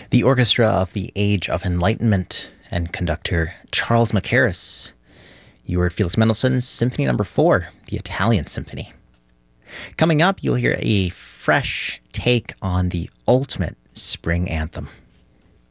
The orchestra of the Age of Enlightenment and conductor Charles Mackerras. You heard Felix Mendelssohn's Symphony No. 4, the Italian Symphony. Coming up, you'll hear a fresh take on the ultimate spring anthem.